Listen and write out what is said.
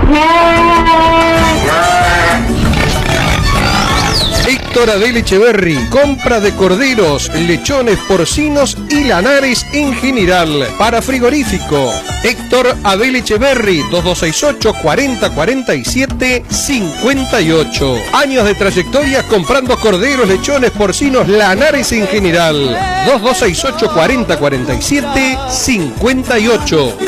Héctor Adel Echeverry, compra de corderos, lechones, porcinos y lanares en general. Para frigorífico, Héctor Adel Echeverry, 2268 40 47 58. Años de trayectoria comprando corderos, lechones, porcinos, lanares en general. 2268 40 47 58.